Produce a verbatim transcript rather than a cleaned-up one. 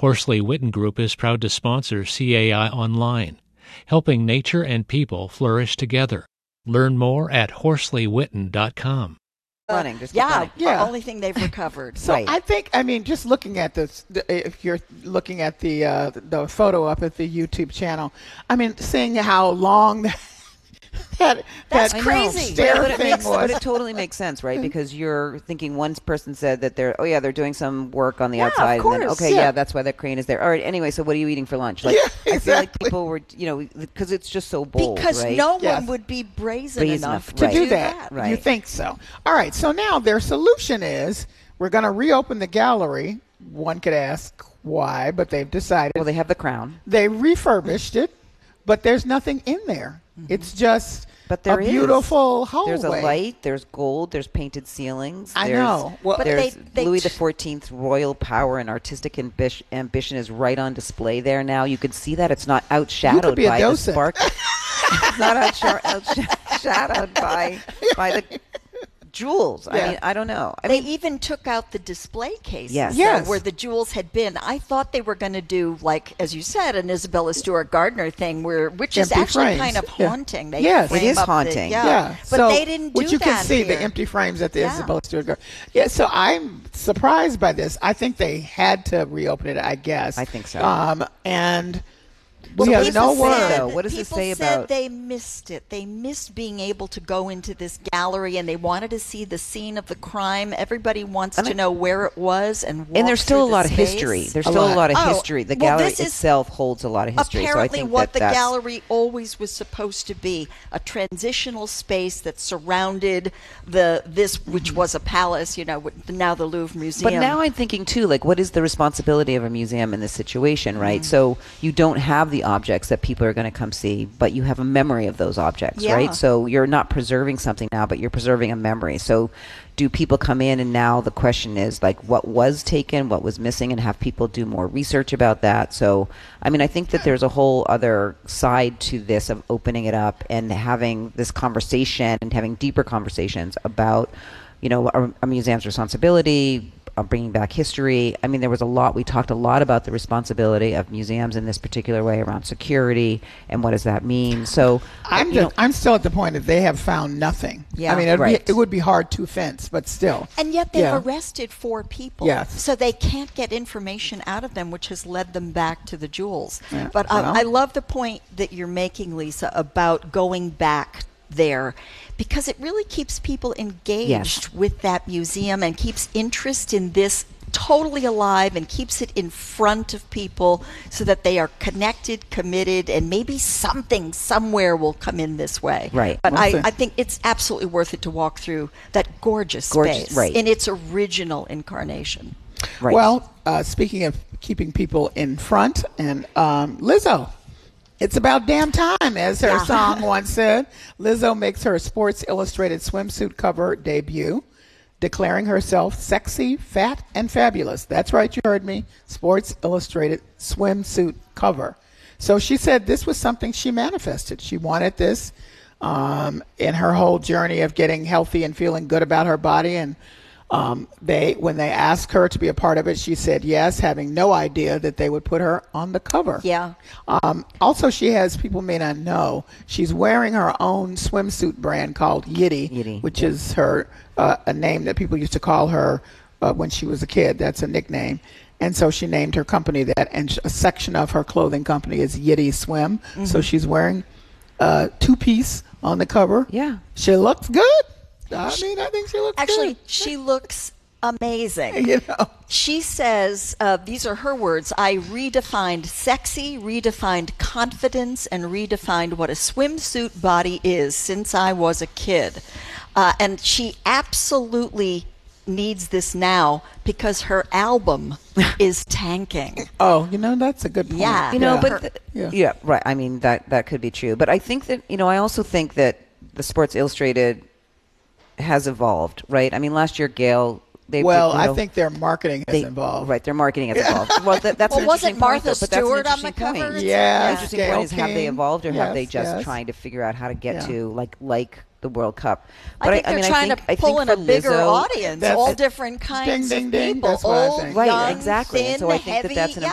Horsley Witten Group is proud to sponsor C A I Online, helping nature and people flourish together. Learn more at horsley witten dot com. Running, just yeah, running. yeah. Only thing they've recovered. So Right. I think, I mean, just looking at this, the- if you're looking at the uh, the photo up at the YouTube channel, I mean, seeing how long that that, That's that crazy. stair But it, thing makes, was. but it totally makes sense, right? Because you're thinking one person said that they're, oh yeah, they're doing some work on the Yeah, of outside. And then, course. okay, Yeah. yeah. that's why that crane is there. All right, anyway, so what are you eating for lunch? Like, Yeah, I feel like exactly. people were, you know, because it's just so bold, Because right? no Yes. one would be brazen, Brazen enough enough, to right. to do do that. Right. You think so? All right. So now their solution is we're going to reopen the gallery. One could ask why, but they've decided. Well, they have the crown. They refurbished it, but there's nothing in there. It's just But there a is. beautiful hallway. There's a light, there's gold, there's painted ceilings. I there's, know. Well- But there's they- they Louis t- the fourteenth's royal power and artistic ambi- ambition is right on display there now. You can see that. It's not outshadowed be a by the docent. spark. It's not outsha- outshadowed by, by the jewels. I Yeah. mean, I don't know. I They mean, even took out the display cases Yes. uh, Yes. where the jewels had been. I thought they were going to do, like, as you said, an Isabella Stewart Gardner thing, where which is Empty actually frames. kind of Yeah. haunting. They Yes. frame It is up the- haunting. yeah. Yeah, But so, they didn't do which you that can see here. the empty frames at the Yeah. Isabella Stewart Gardner. Yeah, so I'm surprised by this. I think they had to reopen it. I guess. I think so. Um, and Well, we have people no say, word. though, what does it people say said about- they missed it. They missed being able to go into this gallery, and they wanted to see the scene of the crime. Everybody wants And to I- know where it was and walk and there's still a through the lot of space. history. There's A still lot. a lot of Oh, history. The well, gallery this is itself holds a lot of history. Apparently, so I think what that the that's, gallery always was supposed to be, a transitional space that surrounded the this, which was a palace, you know, with- now the Louvre Museum. But now I'm thinking too, like, what is the responsibility of a museum in this situation, right? Mm. So you don't have the objects that people are going to come see, but you have a memory of those objects, Yeah. right? So you're not preserving something now, but you're preserving a memory. So do people come in and now the question is, like, what was taken, what was missing, and have people do more research about that? So, I mean, I think that there's a whole other side to this of opening it up and having this conversation and having deeper conversations about, you know, a, a museum's responsibility, uh, bringing back history. I mean, there was a lot. We talked a lot about the responsibility of museums in this particular way around security and what does that mean. So I'm you know, just, I'm still at the point that they have found nothing. Yeah. I mean, it'd Right. be, it would be hard to fence, but still. And yet they've Yeah. arrested four people. Yes. So they can't get information out of them, which has led them back to the jewels. Yeah, But uh, well. I love the point that you're making, Lisa, about going back there, because it really keeps people engaged Yes. with that museum and keeps interest in this totally alive and keeps it in front of people so that they are connected, committed, and maybe something somewhere will come in this way. Right. But Well I, said. I think it's absolutely worth it to walk through that gorgeous, Gorgeous, space right. in its original incarnation. right. Well, uh, speaking of keeping people in front, and um, Lizzo, it's about damn time, as her Yeah. song once said. Lizzo makes her Sports Illustrated swimsuit cover debut, declaring herself sexy, fat, and fabulous. That's right, you heard me. Sports Illustrated swimsuit cover. So she said this was something she manifested. She wanted this um, in her whole journey of getting healthy and feeling good about her body. And um, they, when they asked her to be a part of it, she said yes, having no idea that they would put her on the cover. Yeah. Um, also, she has, people may not know, she's wearing her own swimsuit brand called Yitty, Yitty, which yeah. is her uh, a name that people used to call her uh, when she was a kid. That's a nickname. And so she named her company that, and sh- a section of her clothing company is Yitty Swim. Mm-hmm. So she's wearing uh, two-piece on the cover. Yeah. She looks good. I mean, I think she looks Actually, good. she looks amazing. You know. She says, uh, these are her words, I redefined sexy, redefined confidence, and redefined what a swimsuit body is since I was a kid. Uh, and she absolutely needs this now because her album is tanking. Oh, you know, that's a good point. Yeah. You know, Yeah. but th- Yeah. yeah. right. I mean, that that could be true. But I think that, you know, I also think that the Sports Illustrated has evolved, right? I mean, last year, Gail, they Well, you I know, think their marketing is they, involved. Right, their marketing has evolved. Well, that, that's Well, an wasn't interesting point, Martha though, but that's an Stewart on the interesting cover? point. Yes, The interesting Gail point is, have they King. evolved, or Yes, have they just yes. trying to figure out how to get Yeah. to like like the World Cup? I think they're mean, trying think, to I pull think in a for bigger Lizzo- audience, That's- all different kinds ding, of ding. people, That's what I old, think. Right, young, exactly. thin, And so I think heavy, that that's an yeah.